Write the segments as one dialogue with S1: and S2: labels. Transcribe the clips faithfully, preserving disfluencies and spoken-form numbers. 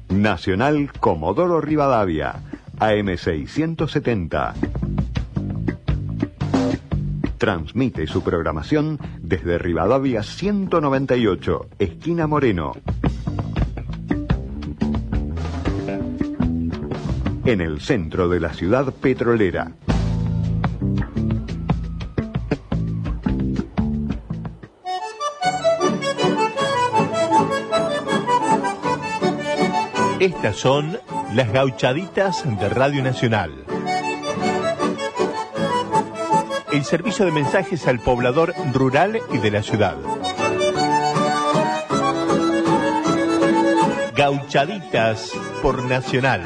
S1: Nacional Comodoro Rivadavia, A M seiscientos setenta. Transmite su programación desde Rivadavia ciento noventa y ocho, esquina Moreno. En el centro de la ciudad petrolera.
S2: Estas son las gauchaditas de Radio Nacional. El servicio de mensajes al poblador rural y de la ciudad. Gauchaditas por Nacional.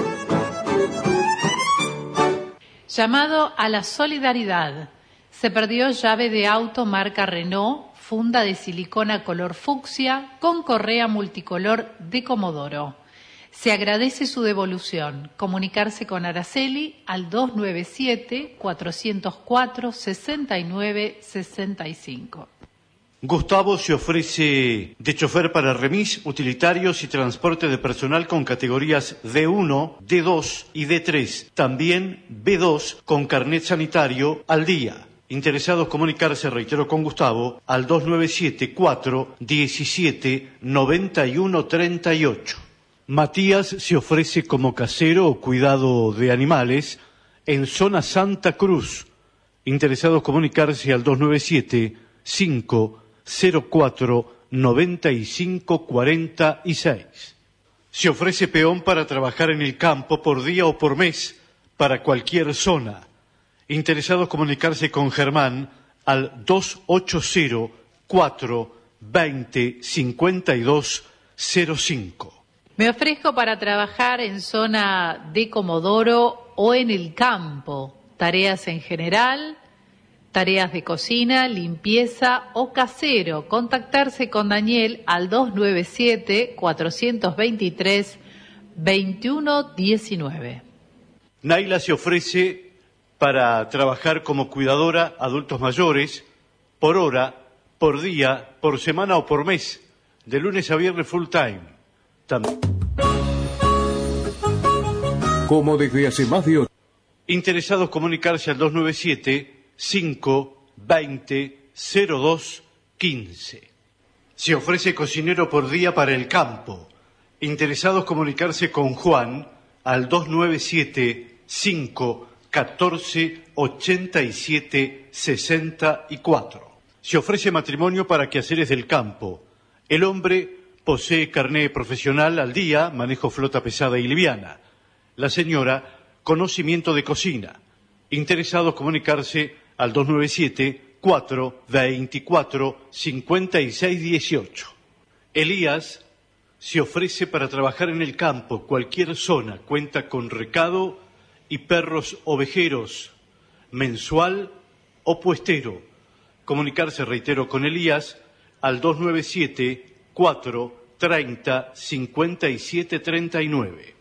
S3: Llamado a la solidaridad. Se perdió llave de auto marca Renault, funda de silicona color fucsia con correa multicolor de Comodoro. Se agradece su devolución. Comunicarse con Araceli al dos nueve siete, cuatro cero cuatro, seis nueve seis cinco.
S4: Gustavo se ofrece de chofer para remis, utilitarios y transporte de personal con categorías D uno, D dos y D tres. También B dos con carnet sanitario al día. Interesados comunicarse, reitero, con Gustavo al dos nueve siete, cuatro uno siete, nueve uno tres ocho. Matías se ofrece como casero o cuidado de animales en zona Santa Cruz. Interesados comunicarse al dos nueve siete, cinco cero cuatro, nueve cinco cuatro seis. Se ofrece peón para trabajar en el campo por día o por mes para cualquier zona. Interesados comunicarse con Germán al dos ocho cero, cuatro dos cero, cinco dos cero cinco.
S3: Me ofrezco para trabajar en zona de Comodoro o en el campo, tareas en general, tareas de cocina, limpieza o casero. Contactarse con Daniel al dos nueve siete, cuatro dos tres, dos uno uno nueve.
S4: Naila se ofrece para trabajar como cuidadora adultos mayores por hora, por día, por semana o por mes, de lunes a viernes full time. También.
S5: Como desde hace más de ocho.
S4: Interesados comunicarse al dos nueve siete, cinco dos cero, cero dos uno cinco. Se ofrece cocinero por día para el campo. Interesados comunicarse con Juan al dos nueve siete, cinco uno cuatro, ocho siete seis cuatro. Se ofrece matrimonio para quehaceres del campo. El hombre posee carné profesional al día, manejo flota pesada y liviana. La señora, conocimiento de cocina. Interesados comunicarse al dos nueve siete, cuatro dos cuatro, cinco seis uno ocho. Elías se ofrece para trabajar en el campo, cualquier zona, cuenta con recado y perros ovejeros, mensual o puestero. Comunicarse, reitero, con Elías al dos nueve siete, cuatro treinta, cincuenta y siete treinta y nueve.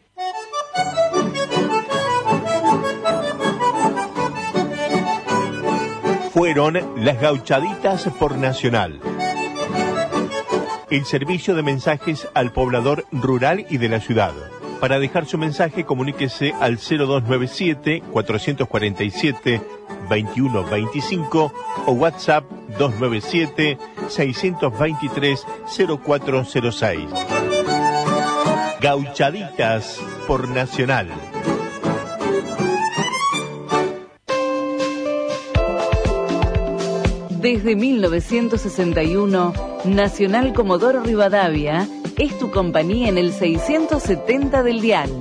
S2: Fueron las gauchaditas por Nacional. El servicio de mensajes al poblador rural y de la ciudad. Para dejar su mensaje, comuníquese al cero dos nueve siete, cuatro cuatro siete, dos uno dos cinco o WhatsApp dos nueve siete, seis dos tres, cero cuatro cero seis. Gauchaditas por Nacional.
S6: Desde mil novecientos sesenta y uno, Nacional Comodoro Rivadavia es tu compañía en el seiscientos setenta del dial.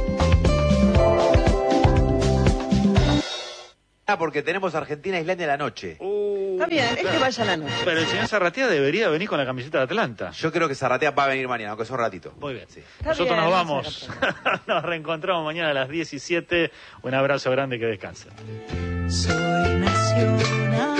S7: Ah, porque tenemos Argentina-Islandia a la noche.
S8: Uh,
S9: Está bien, es que vaya a la noche.
S8: Pero el señor Zarratea debería venir con la camiseta de Atlanta.
S7: Yo creo que Zarratea va a venir mañana, aunque sea un ratito.
S8: Muy bien.
S7: Sí.
S8: Nosotros
S9: bien,
S8: nos
S9: no
S8: vamos. Nos reencontramos mañana a las diecisiete. Un abrazo grande, que descansen.
S10: Soy nacional.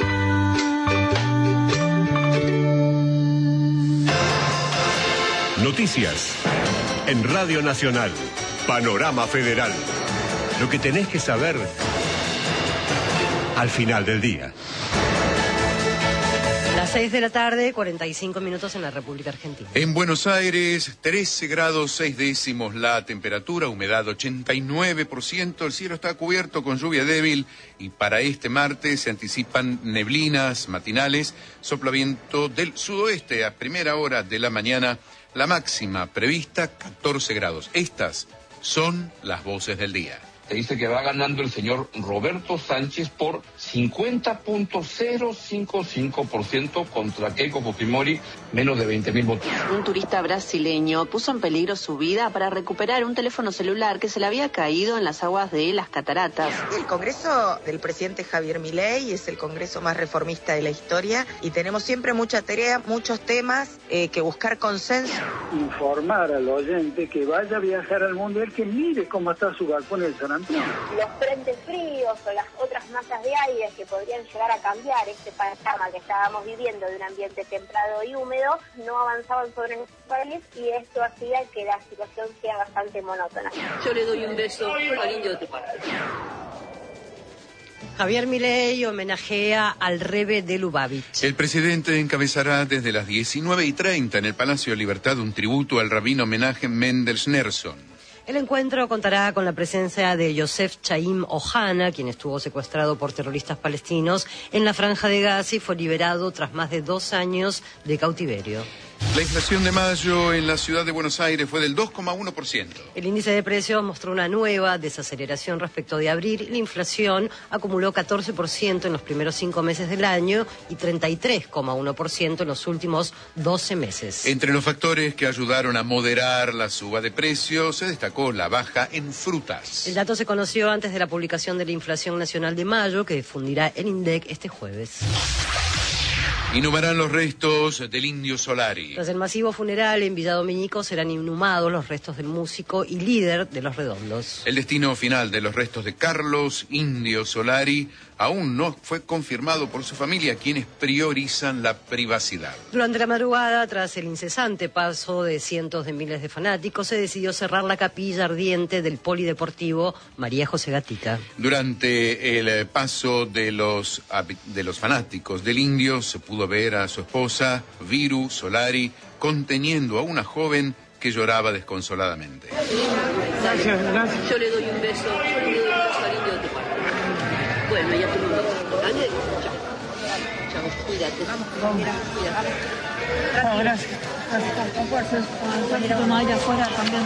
S5: Noticias en Radio Nacional. Panorama Federal. Lo que tenés que saber al final del día.
S10: Las
S9: seis de la tarde, cuarenta y cinco minutos en la República Argentina.
S11: En Buenos Aires, trece grados seis décimos la temperatura, humedad ochenta y nueve por ciento, el cielo está cubierto con lluvia débil y para este martes se anticipan neblinas matinales, sopla viento del sudoeste a primera hora de la mañana, la máxima prevista catorce grados. Estas son las voces del día.
S12: Se dice que va ganando el señor Roberto Sánchez por cincuenta punto cero cinco cinco por ciento contra Keiko Fujimori, menos de veinte mil votos.
S13: Un turista brasileño puso en peligro su vida para recuperar un teléfono celular que se le había caído en las aguas de las cataratas.
S14: El Congreso del presidente Javier Milei es el Congreso más reformista de la historia y tenemos siempre mucha tarea, muchos temas eh, que buscar consenso.
S15: Informar al oyente que vaya a viajar al mundo, el que mire cómo está su balcón en San Antonio.
S16: Los frentes fríos o las otras masas de aire que podrían llegar a cambiar este panorama que estábamos viviendo de un ambiente templado y húmedo no avanzaban sobre nuestro país y esto hacía que la situación sea bastante monótona.
S13: Yo le doy un beso al indio de tu parte.
S9: Javier Milei homenajea al Rebbe de Lubavitch.
S11: El presidente encabezará desde las diecinueve y treinta en el Palacio de Libertad un tributo al rabino homenaje Mendel Schneerson.
S9: El encuentro contará con la presencia de Yosef Chaim Ohana, quien estuvo secuestrado por terroristas palestinos en la Franja de Gaza y fue liberado tras más de dos años de cautiverio.
S11: La inflación de mayo en la ciudad de Buenos Aires fue del dos coma uno por ciento.
S9: El índice de precios mostró una nueva desaceleración respecto de abril. La inflación acumuló catorce por ciento en los primeros cinco meses del año y treinta y tres coma uno por ciento en los últimos doce meses.
S11: Entre los factores que ayudaron a moderar la suba de precios se destacó la baja en frutas.
S9: El dato se conoció antes de la publicación de la inflación nacional de mayo, que difundirá el INDEC este jueves.
S11: Inhumarán los restos del Indio Solari.
S9: Tras el masivo funeral en Villa Dominico serán inhumados los restos del músico y líder de Los Redondos.
S11: El destino final de los restos de Carlos Indio Solari aún no fue confirmado por su familia, quienes priorizan la privacidad.
S9: Durante la madrugada, tras el incesante paso de cientos de miles de fanáticos, se decidió cerrar la capilla ardiente del polideportivo María José Gatica.
S11: Durante el paso de los, de los fanáticos del Indio se pudo ver a su esposa, Viru Solari, conteniendo a una joven que lloraba desconsoladamente.
S13: Gracias, gracias. Yo le doy un beso, yo le doy un beso al indio de tu parte. Bueno, ya te lo doy. Chao. Chao, cuídate. Vamos, vamos. Mira, cuídate.
S10: Gracias. Gracias. Gracias. Con fuerzas. Con allá afuera también.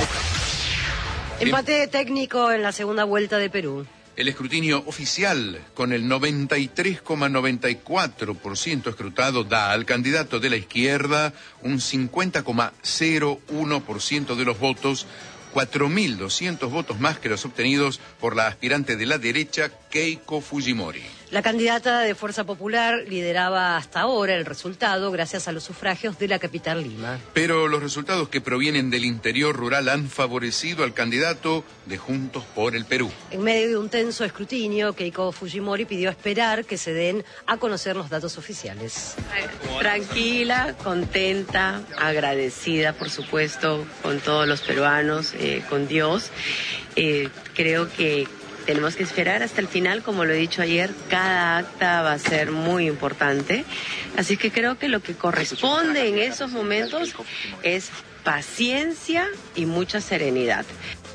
S9: Empate técnico en la segunda vuelta de Perú.
S11: El escrutinio oficial, con el noventa y tres coma noventa y cuatro por ciento escrutado, da al candidato de la izquierda un cincuenta coma cero uno por ciento de los votos, cuatro mil doscientos votos más que los obtenidos por la aspirante de la derecha, Keiko Fujimori.
S9: La candidata de Fuerza Popular lideraba hasta ahora el resultado gracias a los sufragios de la capital Lima.
S11: Pero los resultados que provienen del interior rural han favorecido al candidato de Juntos por el Perú.
S9: En medio de un tenso escrutinio, Keiko Fujimori pidió esperar que se den a conocer los datos oficiales.
S17: Tranquila, contenta, agradecida, por supuesto, con todos los peruanos, eh, con Dios. Eh, creo que tenemos que esperar hasta el final, como lo he dicho ayer, cada acta va a ser muy importante. Así que creo que lo que corresponde en esos momentos es paciencia y mucha serenidad.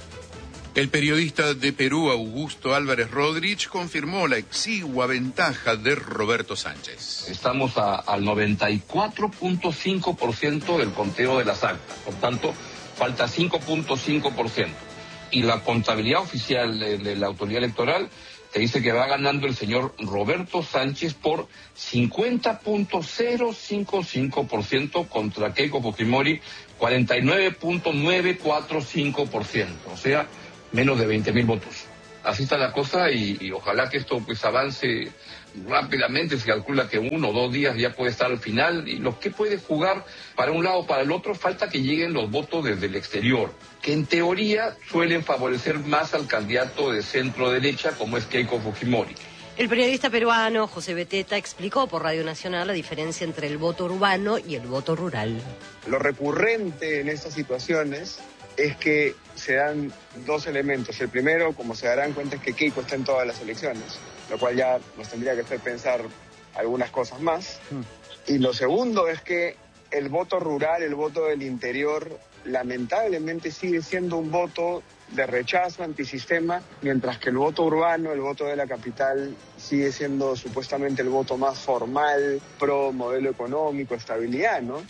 S11: El periodista de Perú, Augusto Álvarez Rodríguez, confirmó la exigua ventaja de Roberto Sánchez.
S12: Estamos a, al noventa y cuatro punto cinco por ciento del conteo de las actas. Por tanto, falta cinco punto cinco por ciento. Y la contabilidad oficial de, de la autoridad electoral te dice que va ganando el señor Roberto Sánchez por cincuenta punto cero cinco cinco por ciento contra Keiko Fujimori, cuarenta y nueve punto novecientos cuarenta y cinco por ciento, o sea, menos de veinte mil votos. Así está la cosa y, y ojalá que esto pues avance rápidamente. Se calcula que uno o dos días ya puede estar al final y los que puede jugar para un lado o para el otro, falta que lleguen los votos desde el exterior, que en teoría suelen favorecer más al candidato de centro derecha como es Keiko Fujimori.
S9: El periodista peruano José Beteta explicó por Radio Nacional la diferencia entre el voto urbano y el voto rural.
S18: Lo recurrente en estas situaciones es que se dan dos elementos. El primero, como se darán cuenta, es que Keiko está en todas las elecciones, lo cual ya nos tendría que hacer pensar algunas cosas más. Y lo segundo es que el voto rural, el voto del interior, lamentablemente sigue siendo un voto de rechazo antisistema, mientras que el voto urbano, el voto de la capital, sigue siendo supuestamente el voto más formal, pro modelo económico, estabilidad, ¿no?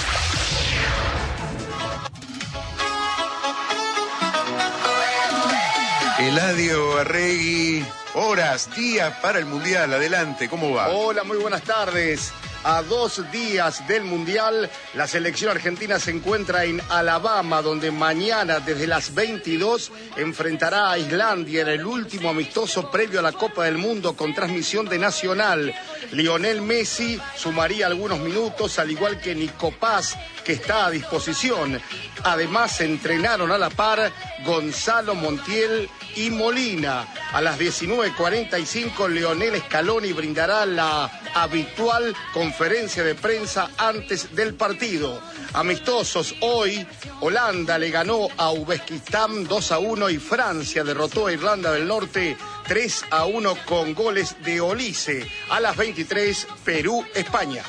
S11: Eladio Arregui, horas, días para el Mundial, adelante, ¿cómo va?
S19: Hola, muy buenas tardes. A dos días del Mundial, la selección argentina se encuentra en Alabama, donde mañana desde las veintidós enfrentará a Islandia en el último amistoso previo a la Copa del Mundo con transmisión de Nacional. Lionel Messi sumaría algunos minutos, al igual que Nico Paz, que está a disposición. Además, se entrenaron a la par Gonzalo Montiel y Molina. A las diecinueve cuarenta y cinco, Leonel Scaloni brindará la habitual conferencia de prensa antes del partido. Amistosos hoy, Holanda le ganó a Uzbekistán dos a uno y Francia derrotó a Irlanda del Norte tres a uno con goles de Olise. A las veintitrés, Perú, España.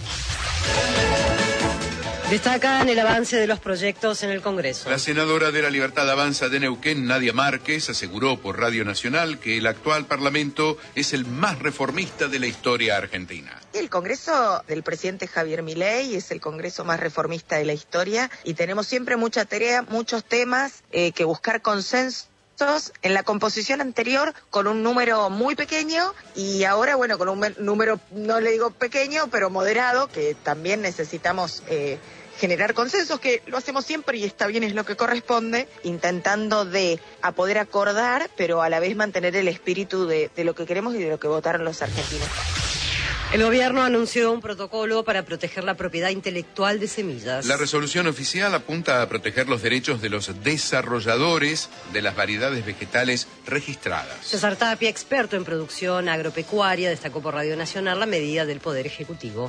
S9: Destacan el avance de los proyectos en el Congreso.
S11: La senadora de la Libertad Avanza de Neuquén, Nadia Márquez, aseguró por Radio Nacional que el actual Parlamento es el más reformista de la historia argentina.
S14: El Congreso del presidente Javier Milei es el Congreso más reformista de la historia y tenemos siempre mucha tarea, muchos temas eh, que buscar consenso. En la composición anterior con un número muy pequeño y ahora, bueno, con un número, no le digo pequeño, pero moderado, que también necesitamos eh, generar consensos, que lo hacemos siempre y está bien, es lo que corresponde, intentando de a poder acordar, pero a la vez mantener el espíritu de, de lo que queremos y de lo que votaron los argentinos.
S9: El gobierno anunció un protocolo para proteger la propiedad intelectual de semillas.
S11: La resolución oficial apunta a proteger los derechos de los desarrolladores de las variedades vegetales registradas.
S9: César Tapia, experto en producción agropecuaria, destacó por Radio Nacional la medida del Poder Ejecutivo.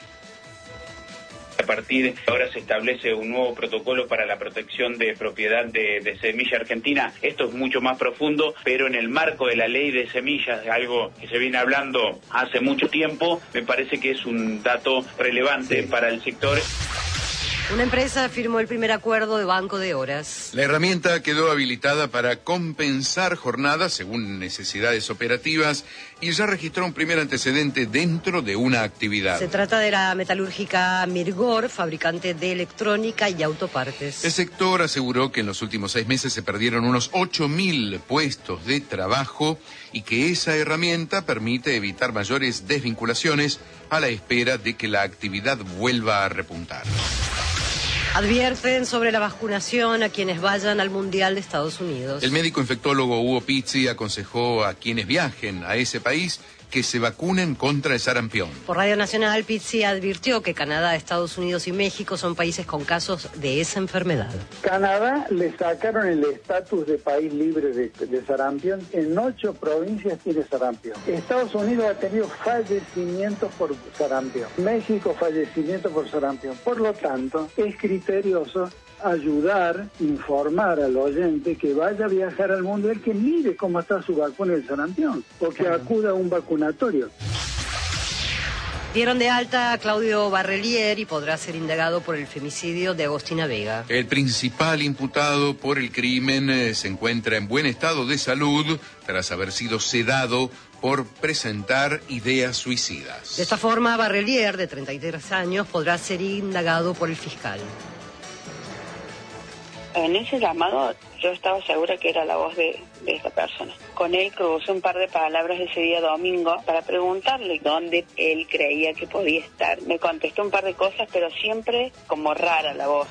S20: A partir de ahora se establece un nuevo protocolo para la protección de propiedad de, de semilla argentina. Esto es mucho más profundo, pero en el marco de la ley de semillas, algo que se viene hablando hace mucho tiempo, me parece que es un dato relevante sí. para el sector.
S9: Una empresa firmó el primer acuerdo de banco de horas.
S11: La herramienta quedó habilitada para compensar jornadas según necesidades operativas y ya registró un primer antecedente dentro de una actividad.
S9: Se trata de la metalúrgica Mirgor, fabricante de electrónica y autopartes.
S11: El sector aseguró que en los últimos seis meses se perdieron unos ocho mil puestos de trabajo y que esa herramienta permite evitar mayores desvinculaciones a la espera de que la actividad vuelva a repuntar.
S9: Advierten sobre la vacunación a quienes vayan al Mundial de Estados Unidos.
S11: El médico infectólogo Hugo Pizzi aconsejó a quienes viajen a ese país que se vacunen contra el sarampión.
S9: Por Radio Nacional, Pizzi advirtió que Canadá, Estados Unidos y México son países con casos de esa enfermedad.
S15: Canadá le sacaron el estatus de país libre de, de sarampión. En ocho provincias tiene sarampión. Estados Unidos ha tenido fallecimientos por sarampión. México, fallecimientos por sarampión. Por lo tanto, es criterioso ayudar, informar al oyente que vaya a viajar al mundial, que mire cómo está su vacuna del sarampión, o que acuda a un vacunatorio.
S9: Dieron de alta a Claudio Barrelier y podrá ser indagado por el femicidio de Agostina Vega.
S11: El principal imputado por el crimen eh, se encuentra en buen estado de salud tras haber sido sedado por presentar ideas suicidas.
S9: De esta forma, Barrelier, de treinta y tres años, podrá ser indagado por el fiscal.
S21: En ese llamado yo estaba segura que era la voz de, de esta persona. Con él crucé un par de palabras ese día domingo para preguntarle dónde él creía que podía estar. Me contestó un par de cosas, pero siempre como rara la voz.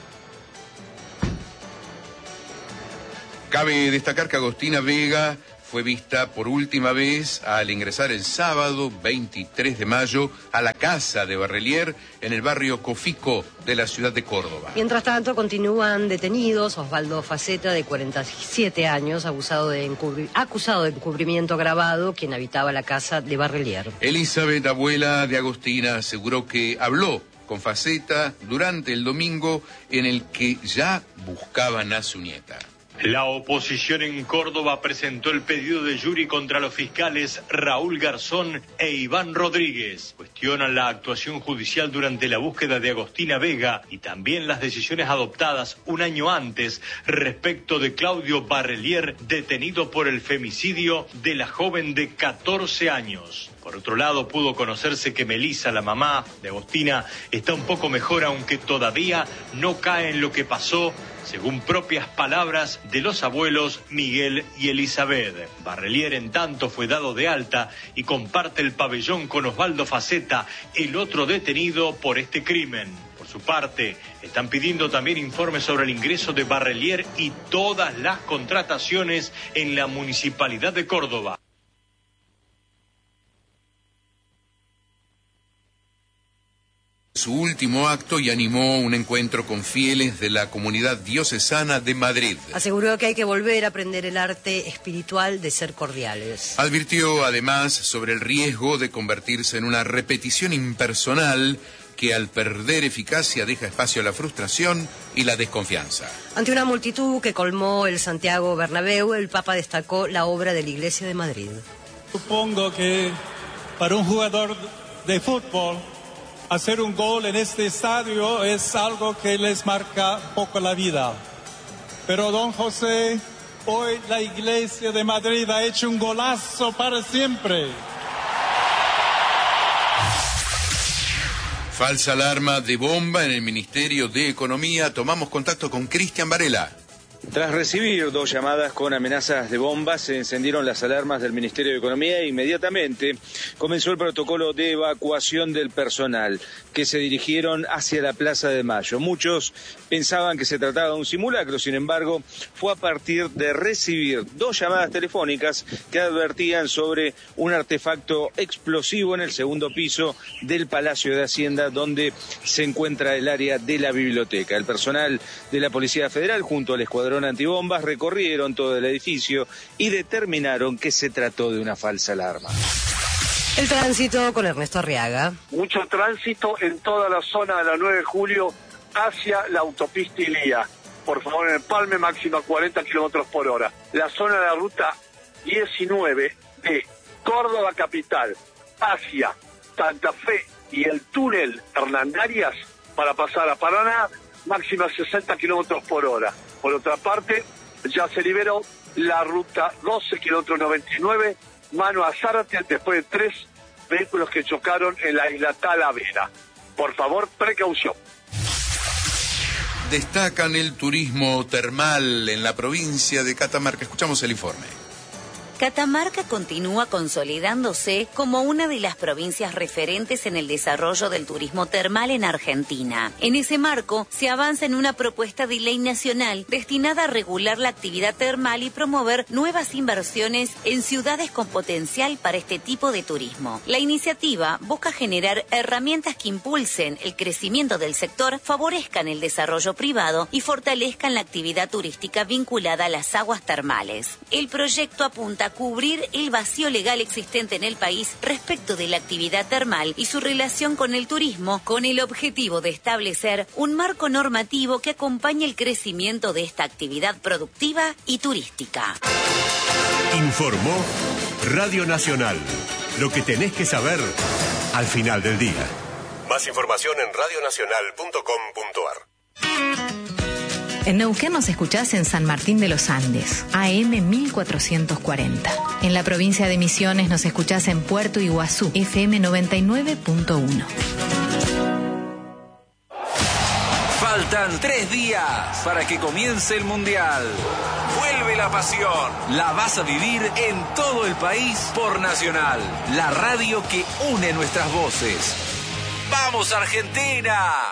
S11: Cabe destacar que Agostina Vega fue vista por última vez al ingresar el sábado veintitrés de mayo a la casa de Barrelier en el barrio Cofico de la ciudad de Córdoba.
S9: Mientras tanto, continúan detenidos Osvaldo Faceta, de cuarenta y siete años, abusado de encubri- acusado de encubrimiento agravado, quien habitaba la casa de Barrelier.
S11: Elizabeth, abuela de Agostina, aseguró que habló con Faceta durante el domingo en el que ya buscaban a su nieta.
S1: La oposición en Córdoba presentó el pedido de jury contra los fiscales Raúl Garzón e Iván Rodríguez. Cuestionan la actuación judicial durante la búsqueda de Agostina Vega y también las decisiones adoptadas un año antes respecto de Claudio Barrelier, detenido por el femicidio de la joven de catorce años. Por otro lado, pudo conocerse que Melissa, la mamá de Agostina, está un poco mejor, aunque todavía no cae en lo que pasó, según propias palabras de los abuelos Miguel y Elizabeth. Barrelier, en tanto, fue dado de alta y comparte el pabellón con Osvaldo Faceta, el otro detenido por este crimen. Por su parte, están pidiendo también informes sobre el ingreso de Barrelier y todas las contrataciones en la Municipalidad de Córdoba.
S11: Su último acto y animó un encuentro con fieles de la comunidad diocesana de Madrid.
S9: Aseguró que hay que volver a aprender el arte espiritual de ser cordiales.
S11: Advirtió además sobre el riesgo de convertirse en una repetición impersonal que al perder eficacia deja espacio a la frustración y la desconfianza.
S9: Ante una multitud que colmó el Santiago Bernabéu, el Papa destacó la obra de la Iglesia de Madrid.
S22: Supongo que para un jugador de fútbol, hacer un gol en este estadio es algo que les marca poco la vida. Pero don José, hoy la Iglesia de Madrid ha hecho un golazo para siempre.
S11: Falsa alarma de bomba en el Ministerio de Economía. Tomamos contacto con Cristian Varela.
S23: Tras recibir dos llamadas con amenazas de bombas, se encendieron las alarmas del Ministerio de Economía e inmediatamente comenzó el protocolo de evacuación del personal, que se dirigieron hacia la Plaza de Mayo. Muchos pensaban que se trataba de un simulacro, sin embargo, fue a partir de recibir dos llamadas telefónicas que advertían sobre un artefacto explosivo en el segundo piso del Palacio de Hacienda, donde se encuentra el área de la biblioteca. El personal de la Policía Federal, junto al escuadrón antibombas, recorrieron todo el edificio y determinaron que se trató de una falsa alarma.
S9: El tránsito con Ernesto Arriaga.
S24: Mucho tránsito en toda la zona de la nueve de julio hacia la autopista Ilía. Por favor, en el Palme, máxima cuarenta kilómetros por hora. La zona de la ruta diecinueve de Córdoba capital hacia Santa Fe y el túnel Hernandarias para pasar a Paraná, máxima sesenta kilómetros por hora. Por otra parte, ya se liberó la ruta doce, kilómetro noventa y nueve, mano a Zárate, después de tres vehículos que chocaron en la isla Talavera. Por favor, precaución.
S11: Destacan el turismo termal en la provincia de Catamarca. Escuchamos el informe.
S25: Catamarca continúa consolidándose como una de las provincias referentes en el desarrollo del turismo termal en Argentina. En ese marco, se avanza en una propuesta de ley nacional destinada a regular la actividad termal y promover nuevas inversiones en ciudades con potencial para este tipo de turismo. La iniciativa busca generar herramientas que impulsen el crecimiento del sector, favorezcan el desarrollo privado y fortalezcan la actividad turística vinculada a las aguas termales. El proyecto apunta a cubrir el vacío legal existente en el país respecto de la actividad termal y su relación con el turismo, con el objetivo de establecer un marco normativo que acompañe el crecimiento de esta actividad productiva y turística.
S5: Informó Radio Nacional. Lo que tenés que saber al final del día. Más información en radio nacional punto com punto ar.
S26: En Neuquén nos escuchás en San Martín de los Andes, A M mil cuatrocientos cuarenta. En la provincia de Misiones nos escuchás en Puerto Iguazú, F M noventa y nueve punto uno.
S27: Faltan tres días para que comience el Mundial. Vuelve la pasión. La vas a vivir en todo el país por Nacional, la radio que une nuestras voces. ¡Vamos, Argentina!